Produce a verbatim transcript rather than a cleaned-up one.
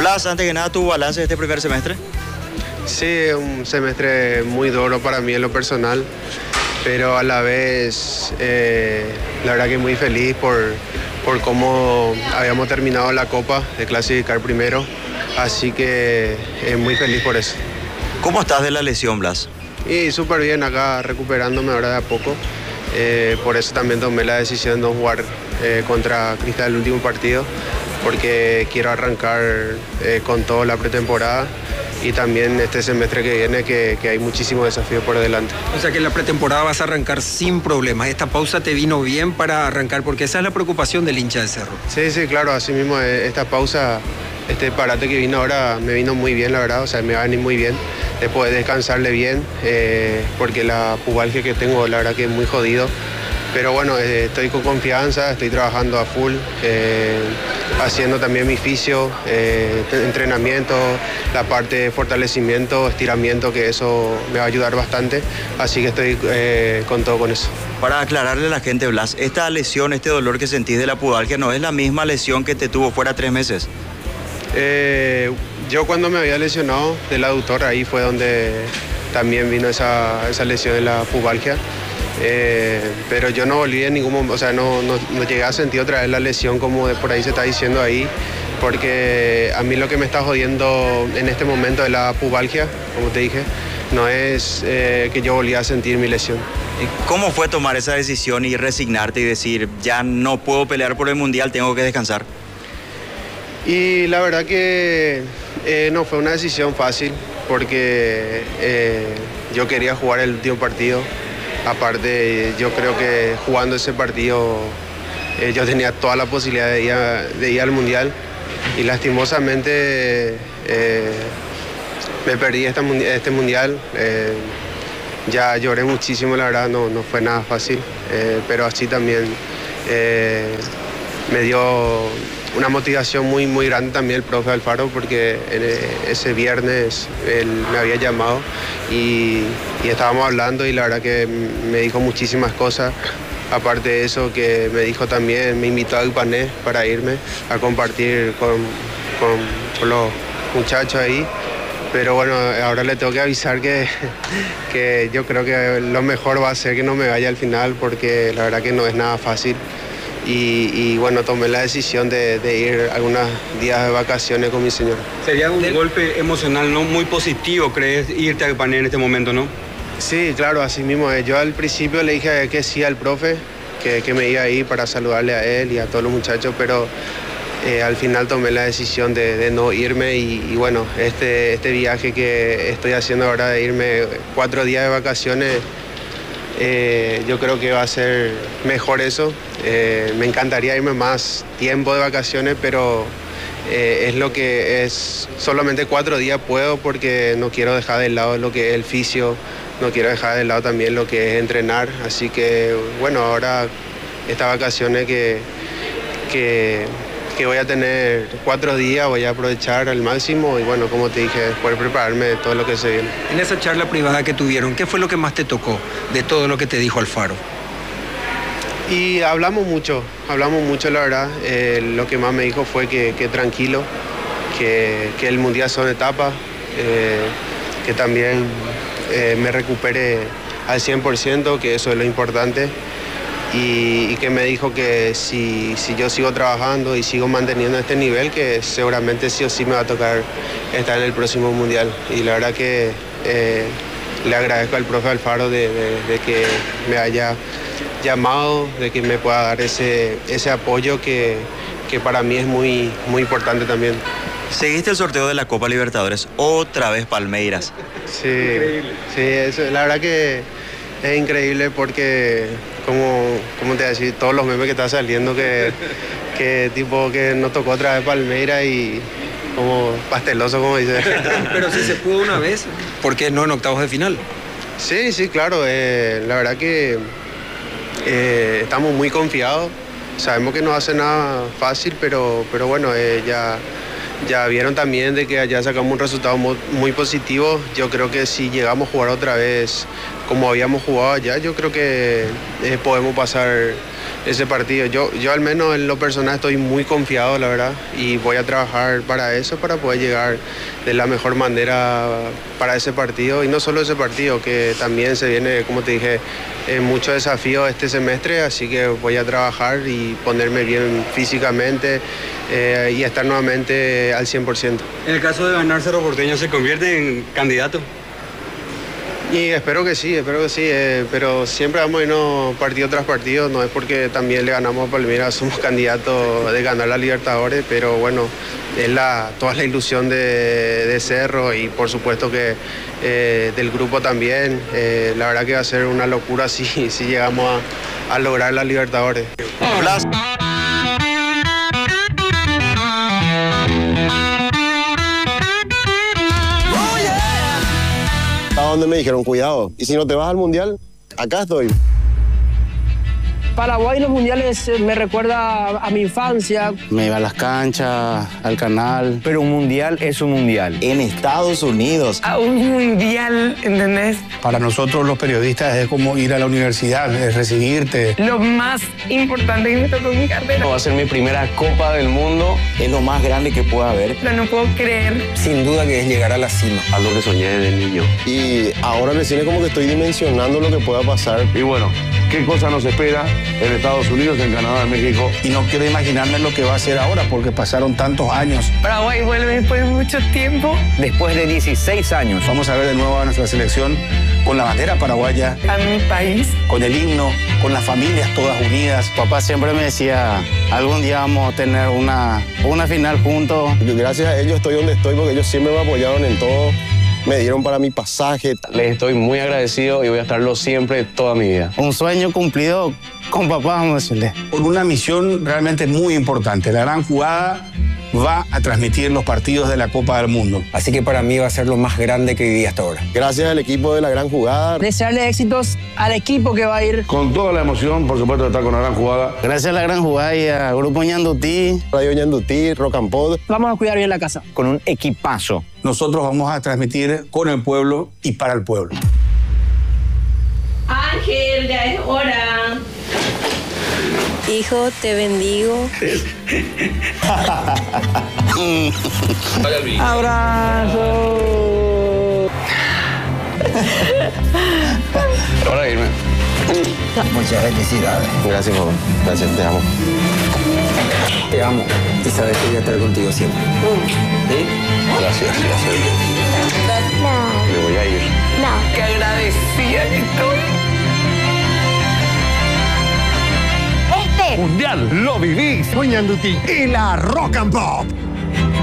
Blas, antes que nada, ¿tu balance de este primer semestre? Sí, un semestre muy duro para mí en lo personal, pero a la vez, eh, la verdad que muy feliz por, por cómo habíamos terminado la Copa, de clasificar primero, así que eh, muy feliz por eso. ¿Cómo estás de la lesión, Blas? Y súper bien acá, recuperándome ahora de a poco, eh, por eso también tomé la decisión de no jugar eh, contra Cristal el último partido, porque quiero arrancar eh, con toda la pretemporada y también este semestre que viene que, que hay muchísimos desafíos por delante. O sea que en la pretemporada vas a arrancar sin problemas. ¿Esta pausa te vino bien para arrancar? Porque esa es la preocupación del hincha de Cerro. Sí, sí, claro, así mismo esta pausa, este parate que vino ahora me vino muy bien, la verdad, o sea, me va a venir muy bien de poder descansarle bien, eh, porque la pubalgia que tengo, la verdad que es muy jodido. Pero bueno, eh, estoy con confianza, estoy trabajando a full, eh, haciendo también mi fisio, eh, entrenamiento, la parte de fortalecimiento, estiramiento, que eso me va a ayudar bastante. Así que estoy eh, con todo con eso. Para aclararle a la gente, Blas, esta lesión, este dolor que sentís de la pubalgia, ¿no es la misma lesión que te tuvo fuera tres meses? Eh, yo cuando me había lesionado del aductor, ahí fue donde también vino esa, esa lesión de la pubalgia. Eh, pero yo no volví en ningún momento, o sea, no, no, no llegué a sentir otra vez la lesión como de por ahí se está diciendo ahí, porque a mí lo que me está jodiendo en este momento de la pubalgia, como te dije, no es eh, que yo volví a sentir mi lesión. ¿Cómo fue tomar esa decisión y resignarte y decir, ya no puedo pelear por el Mundial, tengo que descansar? Y la verdad que eh, no fue una decisión fácil, porque eh, yo quería jugar el último partido. Aparte, yo creo que jugando ese partido eh, yo tenía toda la posibilidad de ir, a, de ir al Mundial y lastimosamente eh, me perdí esta, este Mundial. Eh, ya lloré muchísimo, la verdad, no, no fue nada fácil, eh, pero así también eh, me dio una motivación muy, muy grande también el profe Alfaro, porque ese viernes él me había llamado y, y estábamos hablando y la verdad que me dijo muchísimas cosas. Aparte de eso, que me dijo también, me invitó a Ipané para irme a compartir con, con, con los muchachos ahí. Pero bueno, ahora le tengo que avisar que, que yo creo que lo mejor va a ser que no me vaya al final, porque la verdad que no es nada fácil. Y, y bueno, tomé la decisión de, de ir algunos días de vacaciones con mi señora. Sería un ¿El? golpe emocional no muy positivo, crees, irte a Ipané en este momento, ¿no? Sí, claro, así mismo. Yo al principio le dije que sí al profe, que, que me iba a ir para saludarle a él y a todos los muchachos, pero eh, al final tomé la decisión de, de no irme y, y bueno, este, este viaje que estoy haciendo ahora de irme cuatro días de vacaciones, Eh, yo creo que va a ser mejor eso. Eh, me encantaría irme más tiempo de vacaciones, pero eh, es lo que es, solamente cuatro días puedo, porque no quiero dejar de lado lo que es el fisio, no quiero dejar de lado también lo que es entrenar, así que bueno, ahora estas vacaciones que, que, que voy a tener cuatro días, voy a aprovechar al máximo y bueno, como te dije, poder prepararme de todo lo que se viene. En esa charla privada que tuvieron, ¿qué fue lo que más te tocó de todo lo que te dijo Alfaro? Y hablamos mucho, hablamos mucho la verdad. Eh, lo que más me dijo fue que, que tranquilo, que, que el Mundial son etapas, eh, que también eh, me recupere al cien por ciento, que eso es lo importante. Y, y que me dijo que si, si yo sigo trabajando y sigo manteniendo este nivel, que seguramente sí o sí me va a tocar estar en el próximo Mundial. Y la verdad que eh, le agradezco al profe Alfaro de, de, de que me haya llamado, de que me pueda dar ese, ese apoyo que, que para mí es muy, muy importante también. Seguiste el sorteo de la Copa Libertadores, otra vez Palmeiras. Sí, sí, eso, la verdad que es increíble porque, como, como te decía, todos los memes que están saliendo, que, que tipo que nos tocó otra vez Palmeiras y como pasteloso, como dice. Pero si se pudo una vez, ¿por qué no en octavos de final? Sí, sí, claro, eh, la verdad que eh, estamos muy confiados, sabemos que no hace nada fácil, pero, pero bueno, eh, ya... Ya vieron también de que allá sacamos un resultado muy, muy positivo. Yo creo que si llegamos a jugar otra vez como habíamos jugado allá, yo creo que eh, podemos pasar ese partido. Yo, yo al menos en lo personal estoy muy confiado, la verdad, y voy a trabajar para eso, para poder llegar de la mejor manera para ese partido. Y no solo ese partido, que también se viene, como te dije, eh, mucho desafío este semestre, así que voy a trabajar y ponerme bien físicamente eh, y estar nuevamente al cien por ciento. En el caso de ganar, Cerro Porteño se convierte en candidato. Y espero que sí, espero que sí, eh, pero siempre vamos a irnos partido tras partido, no es porque también le ganamos a Palmeiras, somos candidatos de ganar la Libertadores, pero bueno, es la, toda la ilusión de, de Cerro y por supuesto que eh, del grupo también. Eh, la verdad que va a ser una locura si, si llegamos a, a lograr la Libertadores. Blas. A donde me dijeron, cuidado, y si no te vas al Mundial, acá estoy. Paraguay, los mundiales eh, me recuerda a mi infancia. Me iba a las canchas, al canal. Pero un mundial es un mundial. En Estados Unidos. A un mundial, ¿entendés? Para nosotros los periodistas es como ir a la universidad, es recibirte. Lo más importante que me tocó en mi carrera. Va a ser mi primera Copa del Mundo. Es lo más grande que pueda haber. No, no puedo creer. Sin duda que es llegar a la cima. Algo que soñé desde niño. Y ahora recién es como que estoy dimensionando lo que pueda pasar. Y bueno, ¿qué cosa nos espera en Estados Unidos, en Canadá, en México? Y no quiero imaginarme lo que va a hacer ahora, porque pasaron tantos años. Paraguay vuelve después de mucho tiempo. Después de dieciséis años. Vamos a ver de nuevo a nuestra selección con la bandera paraguaya. A mi país. Con el himno, con las familias todas unidas. Papá siempre me decía, algún día vamos a tener una, una final juntos. Gracias a ellos estoy donde estoy, porque ellos siempre me apoyaron en todo. Me dieron para mi pasaje. Les estoy muy agradecido y voy a estarlo siempre toda mi vida. Un sueño cumplido con papá, vamos a decirle. Por una misión realmente muy importante. La gran jugada va a transmitir los partidos de la Copa del Mundo. Así que para mí va a ser lo más grande que viví hasta ahora. Gracias al equipo de la gran jugada. Desearle éxitos al equipo que va a ir. Con toda la emoción, por supuesto, de estar con la gran jugada. Gracias a la gran jugada y a Grupo Ñandutí. Radio Ñandutí, Rock and Pod. Vamos a cuidar bien la casa. Con un equipazo. Nosotros vamos a transmitir con el pueblo y para el pueblo. Ángel, ya es hora. Hijo, te bendigo. Abrazo. Para irme. Muchas felicidades. Gracias, joven. Gracias, te amo. Te amo. Y sabes que voy a estar contigo siempre. ¿Sí? Gracias, gracias. No. Me voy a ir. No. Qué agradecida que estoy. Este mundial lo vivís con Ñandutí y la Rock and Pop.